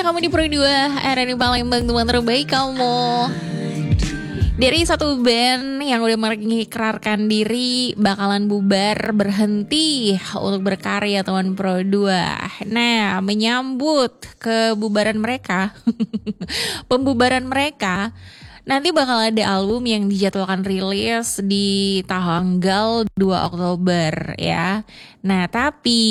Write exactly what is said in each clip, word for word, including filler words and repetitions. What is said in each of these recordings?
aja kamu di Pro dua R R I Palembang, teman terbaik kamu. Dari satu band yang udah mengikrarkan diri bakalan bubar, berhenti untuk berkarya teman Pro dua. Nah, menyambut kebubaran mereka, pembubaran mereka, nanti bakal ada album yang dijadwalkan rilis di tanggal dua Oktober ya. Nah, tapi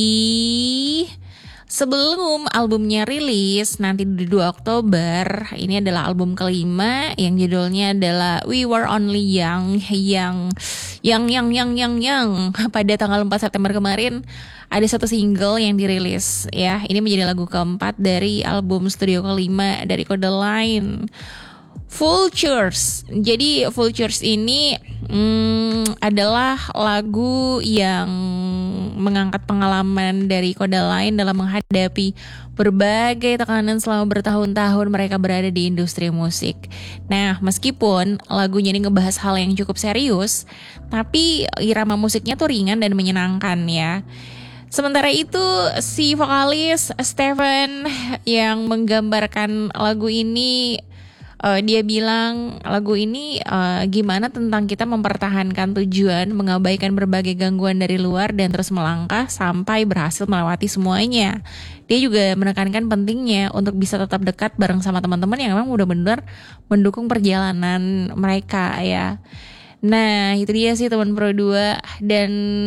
sebelum albumnya rilis nanti di dua Oktober, ini adalah album kelima yang judulnya adalah We Were Only Young yang yang yang yang yang yang pada tanggal empat September kemarin ada satu single yang dirilis ya. Ini menjadi lagu keempat dari album studio kelima dari Kodaline, Vultures. Jadi Vultures ini hmm, adalah lagu yang mengangkat pengalaman dari Kodaline dalam menghadapi berbagai tekanan selama bertahun-tahun mereka berada di industri musik. Nah, meskipun lagunya ini ngebahas hal yang cukup serius, tapi irama musiknya tuh ringan dan menyenangkan ya. Sementara itu si vokalis Stephen yang menggambarkan lagu ini, Uh, dia bilang lagu ini uh, gimana tentang kita mempertahankan tujuan, mengabaikan berbagai gangguan dari luar dan terus melangkah sampai berhasil melewati semuanya. Dia juga menekankan pentingnya untuk bisa tetap dekat bareng sama teman-teman yang memang udah benar mendukung perjalanan mereka ya. Nah, itu dia sih teman Pro dua, dan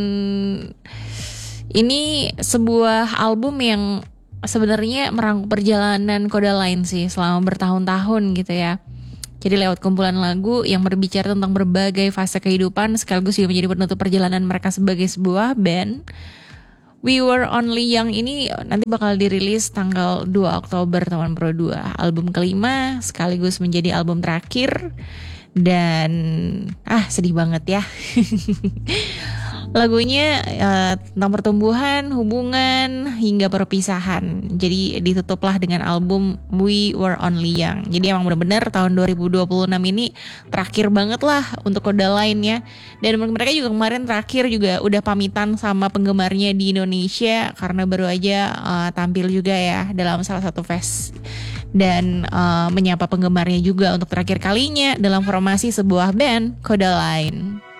ini sebuah album yang sebenarnya merangkum perjalanan Kodaline sih selama bertahun-tahun gitu ya. Jadi lewat kumpulan lagu yang berbicara tentang berbagai fase kehidupan sekaligus juga menjadi penutup perjalanan mereka sebagai sebuah band. We Were Only Young ini nanti bakal dirilis tanggal dua Oktober teman Pro dua. Album kelima sekaligus menjadi album terakhir. Dan ah sedih banget ya. Lagunya uh, tentang pertumbuhan, hubungan, hingga perpisahan. Jadi ditutuplah dengan album We Were Only Young. Jadi emang benar-benar tahun dua ribu dua puluh enam ini terakhir banget lah untuk Kodaline ya. Dan mereka juga kemarin terakhir juga udah pamitan sama penggemarnya di Indonesia, karena baru aja uh, tampil juga ya dalam salah satu fest. Dan uh, menyapa penggemarnya juga untuk terakhir kalinya dalam formasi sebuah band Kodaline.